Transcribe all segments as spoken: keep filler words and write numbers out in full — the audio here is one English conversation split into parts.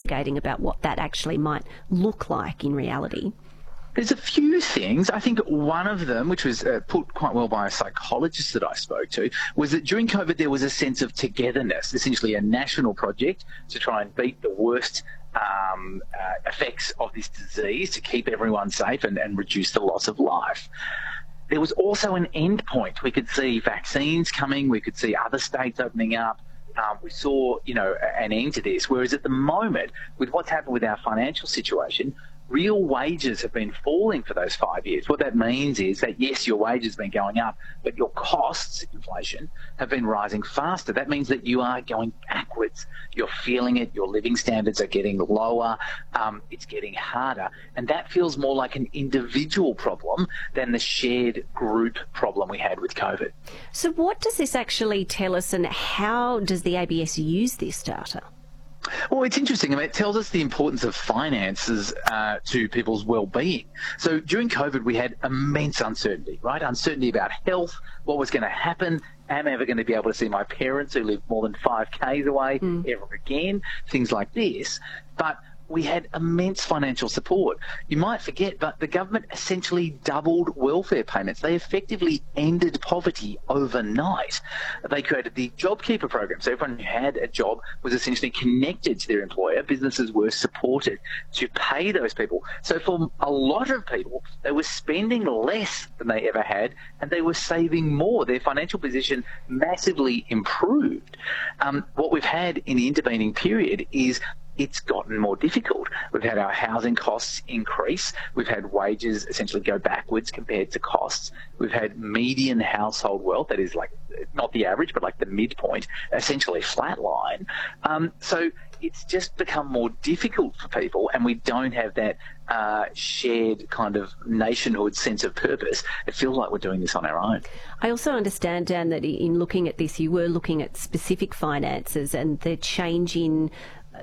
investigating about what that actually might look like in reality? There's a few things. I think one of them, which was uh, put quite well by a psychologist that I spoke to, was that during COVID there was a sense of togetherness, essentially a national project to try and beat the worst um, uh, effects of this disease, to keep everyone safe and, and reduce the loss of life. There was also an end point. We could see vaccines coming. We could see other states opening up. Um, we saw, you know, an end to this. Whereas at the moment, with what's happened with our financial situation, real wages have been falling for those five years. What that means is that, yes, your wages have been going up, but your costs, inflation, have been rising faster. That means that you are going backwards. You're feeling it. Your living standards are getting lower. Um, it's getting harder. And that feels more like an individual problem than the shared group problem we had with COVID. So what does this actually tell us, and how does the A B S use this data? Well, it's interesting. I mean, it tells us the importance of finances uh, to people's well-being. So during COVID, we had immense uncertainty, right? Uncertainty about health, what was going to happen. Am I ever going to be able to see my parents who live more than five Ks away mm. ever again? Things like this. But we had immense financial support. You might forget, but the government essentially doubled welfare payments. They effectively ended poverty overnight. They created the JobKeeper program. So everyone who had a job was essentially connected to their employer. Businesses were supported to pay those people. So for a lot of people, they were spending less than they ever had, and they were saving more. Their financial position massively improved. Um, what we've had in the intervening period is it's gotten more difficult. We've had our housing costs increase. We've had wages essentially go backwards compared to costs. We've had median household wealth, that is like not the average, but like the midpoint, essentially flatline. Um, so it's just become more difficult for people, and we don't have that uh, shared kind of nationhood sense of purpose. It feels like we're doing this on our own. I also understand, Dan, that in looking at this, you were looking at specific finances and the change in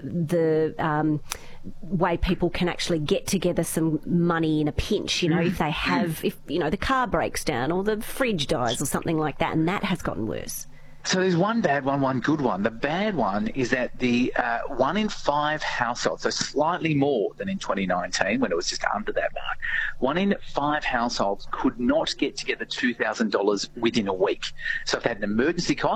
the um, way people can actually get together some money in a pinch, you know, if they have, if, you know, the car breaks down or the fridge dies or something like that, and that has gotten worse. So there's one bad one, one good one. The bad one is that the uh, one in five households, so slightly more than in twenty nineteen when it was just under that mark, one in five households could not get together two thousand dollars within a week. So if they had an emergency cost,